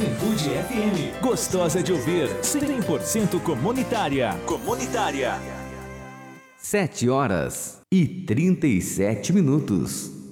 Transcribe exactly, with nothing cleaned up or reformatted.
Juventude F M. Gostosa de ouvir, cem por cento comunitária. Comunitária. Sete horas e trinta e sete minutos.